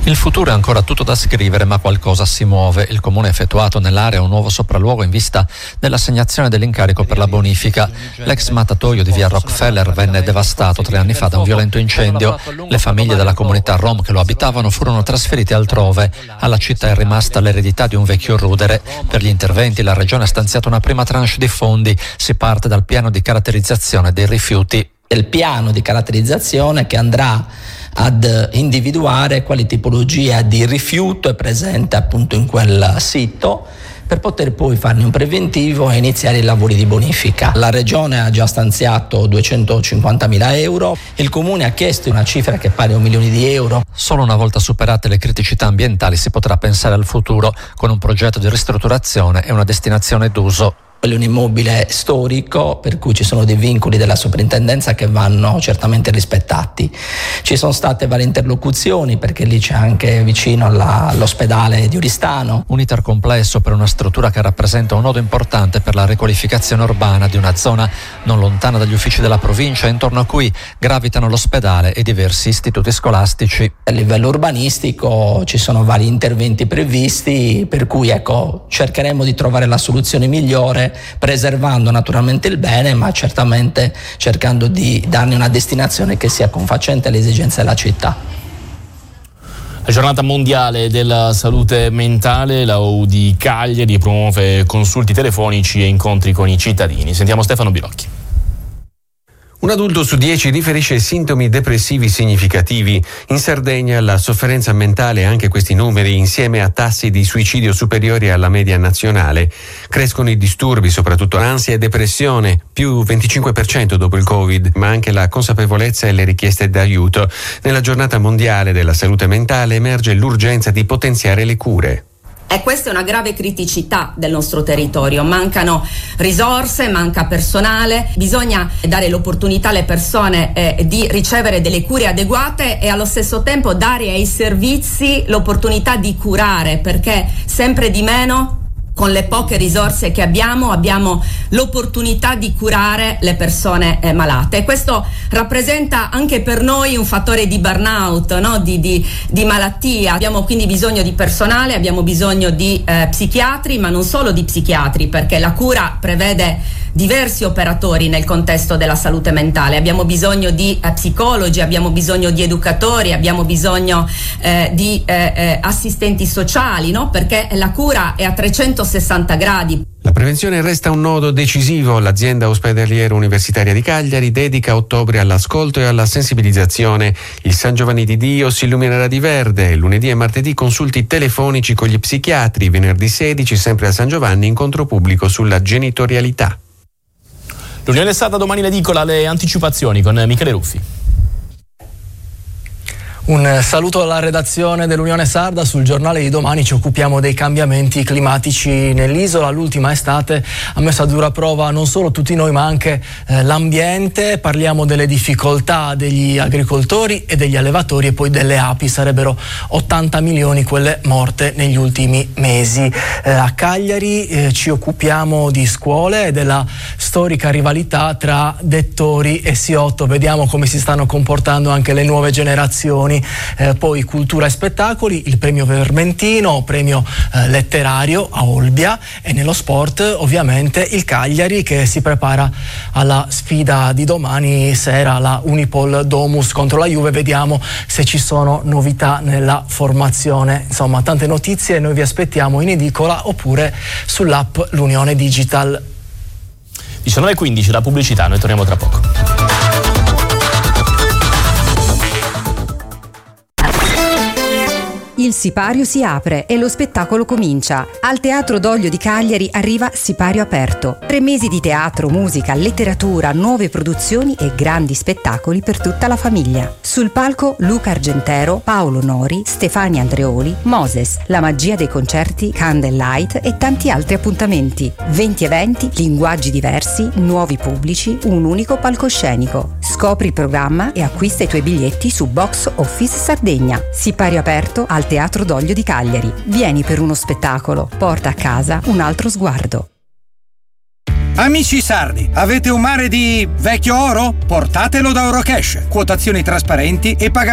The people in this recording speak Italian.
Il futuro è ancora tutto da scrivere, ma qualcosa si muove. Il comune ha effettuato nell'area un nuovo sopralluogo in vista dell'assegnazione dell'incarico per la bonifica. L'ex mattatoio di via Rockefeller venne devastato 3 anni fa da un violento incendio. Le famiglie della comunità rom che lo abitavano furono trasferite altrove. Alla città è rimasta l'eredità di un vecchio rudere. Per gli interventi la regione ha stanziato una prima tranche di fondi. Si parte dal piano di caratterizzazione dei rifiuti. Il piano di caratterizzazione che andrà ad individuare quali tipologia di rifiuto è presente appunto in quel sito, per poter poi farne un preventivo e iniziare i lavori di bonifica. La regione ha già stanziato 250.000 euro, il comune ha chiesto una cifra che è pari a 1 milione di euro. Solo una volta superate le criticità ambientali si potrà pensare al futuro con un progetto di ristrutturazione e una destinazione d'uso. È un immobile storico per cui ci sono dei vincoli della soprintendenza che vanno certamente rispettati. Ci sono state varie interlocuzioni perché lì c'è anche vicino all'ospedale di Oristano. Un iter complesso per una struttura che rappresenta un nodo importante per la riqualificazione urbana di una zona non lontana dagli uffici della provincia, intorno a cui gravitano l'ospedale e diversi istituti scolastici. A livello urbanistico ci sono vari interventi previsti, per cui cercheremo di trovare la soluzione migliore, preservando naturalmente il bene, ma certamente cercando di darne una destinazione che sia confacente alle esigenze della città. La giornata mondiale della salute mentale, la U di Cagliari promuove consulti telefonici e incontri con i cittadini. Sentiamo Stefano Bilocchi. Un adulto su 10 riferisce sintomi depressivi significativi. In Sardegna la sofferenza mentale, anche questi numeri, insieme a tassi di suicidio superiori alla media nazionale. Crescono i disturbi, soprattutto ansia e depressione, più 25% dopo il Covid, ma anche la consapevolezza e le richieste d'aiuto. Nella giornata mondiale della salute mentale emerge l'urgenza di potenziare le cure. E questa è una grave criticità del nostro territorio, mancano risorse, manca personale, bisogna dare l'opportunità alle persone di ricevere delle cure adeguate e allo stesso tempo dare ai servizi l'opportunità di curare, perché sempre di meno, con le poche risorse che abbiamo l'opportunità di curare le persone malate. E questo rappresenta anche per noi un fattore di burnout, no? di malattia. Abbiamo quindi bisogno di personale, abbiamo bisogno di psichiatri, ma non solo di psichiatri, perché la cura prevede diversi operatori nel contesto della salute mentale. Abbiamo bisogno di psicologi, abbiamo bisogno di educatori, abbiamo bisogno di assistenti sociali, no? Perché la cura è a 360 gradi. La prevenzione resta un nodo decisivo. L'azienda ospedaliera universitaria di Cagliari dedica ottobre all'ascolto e alla sensibilizzazione. Il San Giovanni di Dio si illuminerà di verde. Lunedì e martedì consulti telefonici con gli psichiatri. Venerdì 16, sempre a San Giovanni, incontro pubblico sulla genitorialità. L'Unione Sarda domani in edicola, le anticipazioni con Michele Ruffi. Un saluto alla redazione dell'Unione Sarda. Sul giornale di domani ci occupiamo dei cambiamenti climatici nell'isola. L'ultima estate ha messo a dura prova non solo tutti noi ma anche l'ambiente. Parliamo delle difficoltà degli agricoltori e degli allevatori e poi delle api. Sarebbero 80 milioni quelle morte negli ultimi mesi. A Cagliari ci occupiamo di scuole e della storica rivalità tra Dettori e Siotto. Vediamo come si stanno comportando anche le nuove generazioni. Poi cultura e spettacoli, il premio Vermentino, premio letterario a Olbia, e nello sport ovviamente il Cagliari che si prepara alla sfida di domani sera, la Unipol Domus contro la Juve. Vediamo se ci sono novità nella formazione. Insomma, tante notizie, noi vi aspettiamo in edicola oppure sull'app L'Unione Digital. 19:15, la pubblicità, noi torniamo tra poco. Il sipario si apre e lo spettacolo comincia. Al Teatro D'Oglio di Cagliari arriva Sipario Aperto. 3 mesi di teatro, musica, letteratura, nuove produzioni e grandi spettacoli per tutta la famiglia. Sul palco Luca Argentero, Paolo Nori, Stefania Andreoli, Moses, la magia dei concerti, Candlelight e tanti altri appuntamenti. 20 eventi, linguaggi diversi, nuovi pubblici, un unico palcoscenico. Scopri il programma e acquista i tuoi biglietti su Box Office Sardegna. Sipario Aperto al Teatro D'Oglio di Cagliari. Vieni per uno spettacolo, porta a casa un altro sguardo. Amici sardi, avete un mare di vecchio oro? Portatelo da Eurocash. Quotazioni trasparenti e pagamenti